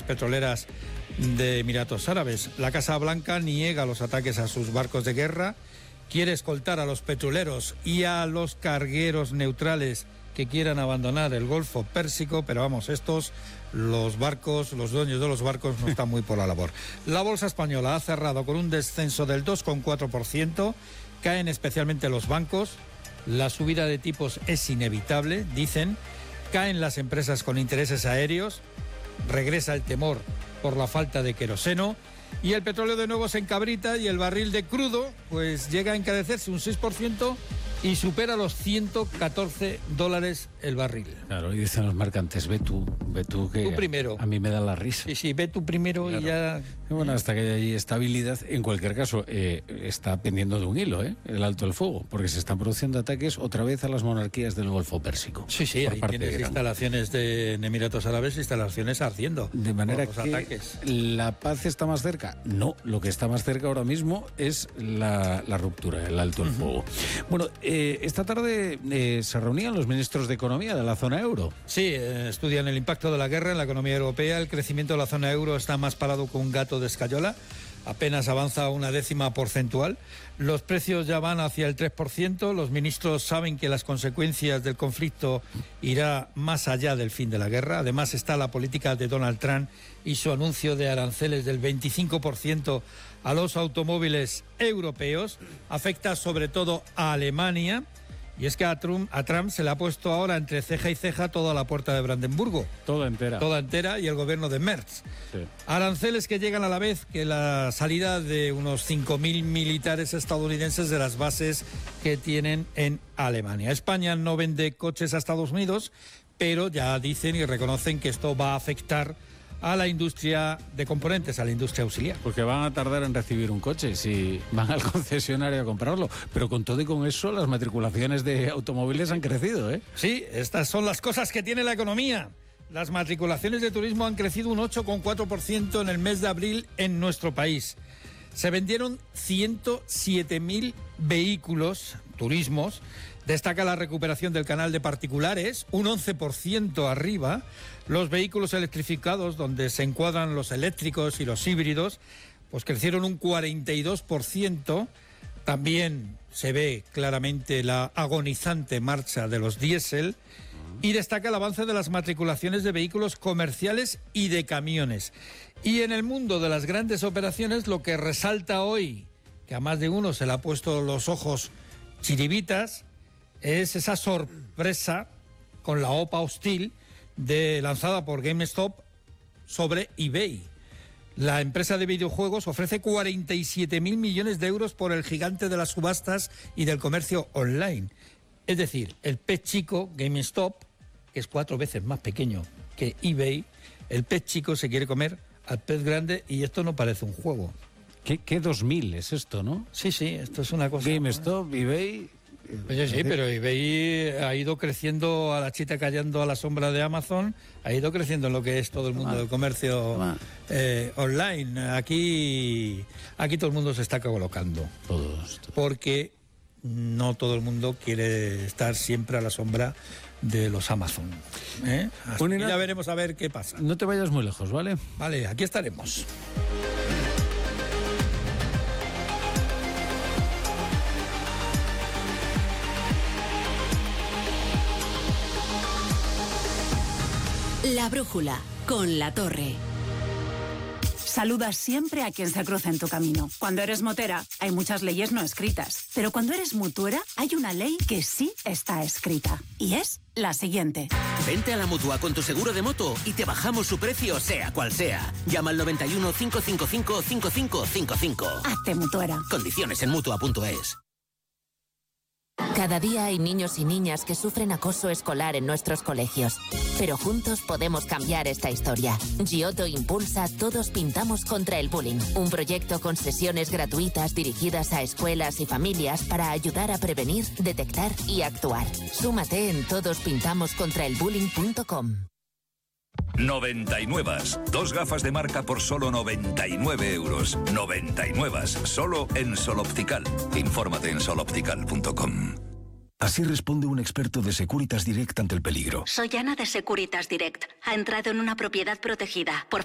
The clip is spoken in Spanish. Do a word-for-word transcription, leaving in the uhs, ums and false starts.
petroleras de Emiratos Árabes. La Casa Blanca niega los ataques a sus barcos de guerra, quiere escoltar a los petroleros y a los cargueros neutrales que quieran abandonar el Golfo Pérsico, pero vamos, estos, los barcos, los dueños de los barcos no están muy por la labor. La bolsa española ha cerrado con un descenso del dos coma cuatro por ciento, caen especialmente los bancos, la subida de tipos es inevitable, dicen, caen las empresas con intereses aéreos, regresa el temor por la falta de queroseno, y el petróleo de nuevo se encabrita y el barril de crudo pues llega a encarecerse un seis por ciento y supera los ciento catorce dólares el barril. Claro, y dicen los mercantes, ve tú, ve tú que tú primero. A, a mí me da la risa. Sí, sí, ve tú primero, claro. Y ya... Y bueno, hasta que haya estabilidad, en cualquier caso, eh, está pendiendo de un hilo, ¿eh? El alto del fuego, porque se están produciendo ataques otra vez a las monarquías del Golfo Pérsico. Sí, sí, ahí tienes de instalaciones de en Emiratos Árabes, instalaciones ardiendo. De manera los que ataques. ¿La paz está más cerca? No, lo que está más cerca ahora mismo es la, la ruptura, el alto del uh-huh. fuego. Bueno, eh, esta tarde eh, se reunían los ministros de Economía de la zona euro. Sí, eh, estudian el impacto de la guerra en la economía europea. El crecimiento de la zona euro está más parado que un gato de escayola. Apenas avanza una décima porcentual. Los precios ya van hacia el tres por ciento. Los ministros saben que las consecuencias del conflicto irá más allá del fin de la guerra. Además está la política de Donald Trump y su anuncio de aranceles del veinticinco por ciento a los automóviles europeos. Afecta sobre todo a Alemania. Y es que a Trump, a Trump se le ha puesto ahora entre ceja y ceja toda la puerta de Brandenburgo. Toda entera. Toda entera y el gobierno de Merz. Sí. Aranceles que llegan a la vez que la salida de unos cinco mil militares estadounidenses de las bases que tienen en Alemania. España no vende coches a Estados Unidos, pero ya dicen y reconocen que esto va a afectar a la industria de componentes, a la industria auxiliar. Porque van a tardar en recibir un coche si van al concesionario a comprarlo. Pero con todo y con eso, las matriculaciones de automóviles han crecido, ¿eh? Sí, estas son las cosas que tiene la economía. Las matriculaciones de turismo han crecido un ocho coma cuatro por ciento en el mes de abril en nuestro país. Se vendieron ciento siete mil vehículos, turismos. Destaca la recuperación del canal de particulares, un once por ciento arriba. Los vehículos electrificados, donde se encuadran los eléctricos y los híbridos, pues crecieron un cuarenta y dos por ciento. También se ve claramente la agonizante marcha de los diésel. Y destaca el avance de las matriculaciones de vehículos comerciales y de camiones. Y en el mundo de las grandes operaciones, lo que resalta hoy, que a más de uno se le ha puesto los ojos chiribitas, es esa sorpresa con la O P A hostil de, lanzada por GameStop sobre eBay. La empresa de videojuegos ofrece cuarenta y siete mil millones de euros por el gigante de las subastas y del comercio online. Es decir, el pez chico, GameStop, que es cuatro veces más pequeño que eBay, el pez chico se quiere comer al pez grande y esto no parece un juego. ¿Qué, qué dos mil es esto, no? Sí, sí, esto es una cosa... GameStop, eBay... Oye, sí, pero eBay ha ido creciendo a la chita callando a la sombra de Amazon, ha ido creciendo en lo que es todo el mundo del comercio eh, online. Aquí, aquí todo el mundo se está colocando. Todos, todos. Porque no todo el mundo quiere estar siempre a la sombra de los Amazon. ¿eh? Así bueno, no, ya veremos a ver qué pasa. No te vayas muy lejos, ¿vale? Vale, aquí estaremos. La brújula, con La Torre. Saludas siempre a quien se cruza en tu camino. Cuando eres motera, hay muchas leyes no escritas. Pero cuando eres mutuera, hay una ley que sí está escrita. Y es la siguiente. Vente a la Mutua con tu seguro de moto y te bajamos su precio, sea cual sea. Llama al noventa y uno, cinco cinco cinco, cinco cinco cinco cinco. Hazte mutuera. Condiciones en mutua punto es. Cada día hay niños y niñas que sufren acoso escolar en nuestros colegios. Pero juntos podemos cambiar esta historia. Giotto impulsa Todos Pintamos contra el Bullying, un proyecto con sesiones gratuitas dirigidas a escuelas y familias para ayudar a prevenir, detectar y actuar. Súmate en todos pintamos contra el bullying punto com. noventa y nueve. Dos gafas de marca por solo noventa y nueve euros. noventa y nueve. Solo en Sol Optical. Infórmate en sol optical punto com. Así responde un experto de Securitas Direct ante el peligro. Soy Ana de Securitas Direct. Ha entrado en una propiedad protegida. Por